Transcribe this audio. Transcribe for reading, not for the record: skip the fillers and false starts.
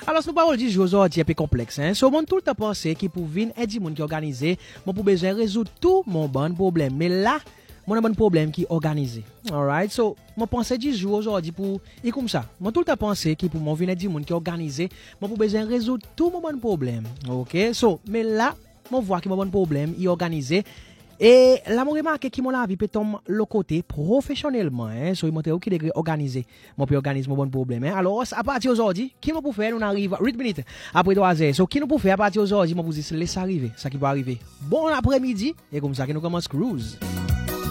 Alors, ce parole du jour aujourd'hui est un peu complexe. Hein? So, mon tout le temps pensé qu'il pour venir et du monde qui organisé, mon pour besoin résoudre tout mon bon problème. Mais là, mon bon problème qui est organisé. Alright? So, mon pensée du jour aujourd'hui pour, et comme ça, mon tout le temps pensé qu'il pour mon venir du monde qui est organisé, mon pour besoin résoudre tout mon bon problème. Ok? So, mais là, mon voit que mon bon problème est organisé. Et là, mon remarque qui mon la vie peut tomber le côté professionnellement, hein. So, il m'a dit, qui degré organisé. Mon peut organiser mon bon problème, hein. Alors, à partir d'aujourd'hui, qui nous peut faire, on arrive, 8 minutes après 3 heures. So, qui nous peut faire à partir d'aujourd'hui, moi vous dis, laisse arriver, ça qui va arriver. Bon après-midi, et comme ça, que nous commence cruise.